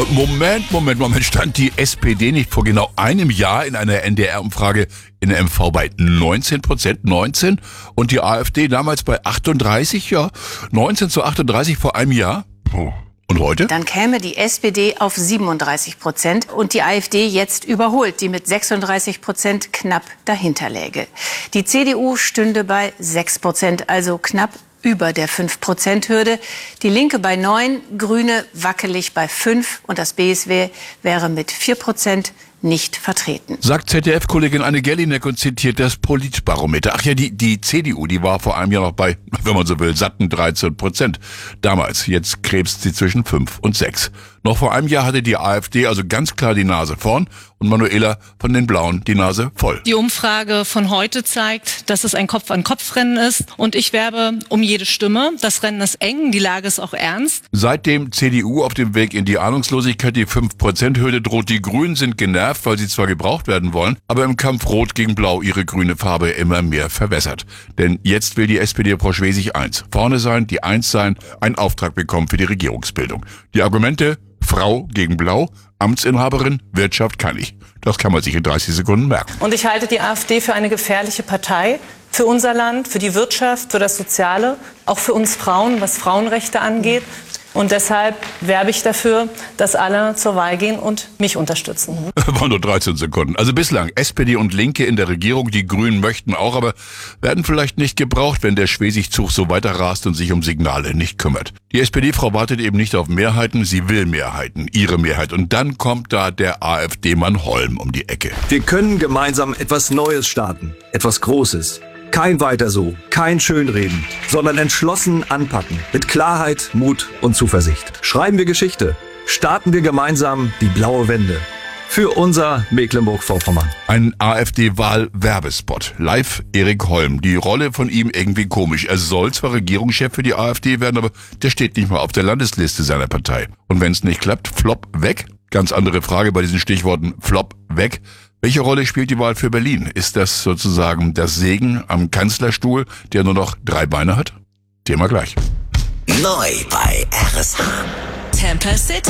Moment. Stand die SPD nicht vor genau einem Jahr in einer NDR-Umfrage in der MV bei 19%? 19? Und die AfD damals bei 38? Ja, 19:38 vor einem Jahr? Und heute? Dann käme die SPD auf 37% und die AfD jetzt überholt, die mit 36% knapp dahinter läge. Die CDU stünde bei 6%, also knapp über der 5%-Hürde. Die Linke bei 9%, Grüne wackelig bei 5% und das BSW wäre mit 4% nicht vertreten. Sagt ZDF-Kollegin Anne Gellinek und zitiert das Politbarometer. Ach ja, die CDU, die war vor einem Jahr noch bei, wenn man so will, satten 13%. Damals, jetzt krebst sie zwischen 5 und 6. Noch vor einem Jahr hatte die AfD also ganz klar die Nase vorn und Manuela von den Blauen die Nase voll. Die Umfrage von heute zeigt, dass es ein Kopf-an-Kopf-Rennen ist und ich werbe um jede Stimme. Das Rennen ist eng, die Lage ist auch ernst. Seitdem CDU auf dem Weg in die Ahnungslosigkeit, die 5%-Hürde droht, die Grünen sind genervt, weil sie zwar gebraucht werden wollen, aber im Kampf Rot gegen Blau ihre grüne Farbe immer mehr verwässert. Denn jetzt will die SPD Frau Schwesig eins: vorne sein, die Eins sein, einen Auftrag bekommen für die Regierungsbildung. Die Argumente: Frau gegen Blau, Amtsinhaberin, Wirtschaft kann ich. Das kann man sich in 30 Sekunden merken. Und ich halte die AfD für eine gefährliche Partei. Für unser Land, für die Wirtschaft, für das Soziale, auch für uns Frauen, was Frauenrechte angeht. Und deshalb werbe ich dafür, dass alle zur Wahl gehen und mich unterstützen. Waren nur 13 Sekunden. Also bislang SPD und Linke in der Regierung, die Grünen möchten auch, aber werden vielleicht nicht gebraucht, wenn der Schwesig-Zug so weiter rast und sich um Signale nicht kümmert. Die SPD-Frau wartet eben nicht auf Mehrheiten, sie will Mehrheiten, ihre Mehrheit. Und dann kommt da der AfD-Mann Holm um die Ecke. Wir können gemeinsam etwas Neues starten, etwas Großes. Kein weiter so, kein Schönreden, sondern entschlossen anpacken. Mit Klarheit, Mut und Zuversicht. Schreiben wir Geschichte. Starten wir gemeinsam die blaue Wende. Für unser Mecklenburg-Vorpommern. Ein AfD-Wahl-Werbespot. Live Erik Holm. Die Rolle von ihm irgendwie komisch. Er soll zwar Regierungschef für die AfD werden, aber der steht nicht mal auf der Landesliste seiner Partei. Und wenn es nicht klappt, Flop weg? Ganz andere Frage bei diesen Stichworten Flop weg. Welche Rolle spielt die Wahl für Berlin? Ist das sozusagen das Segen am Kanzlerstuhl, der nur noch 3 Beine hat? Thema gleich. Neu bei RSH. Temper City.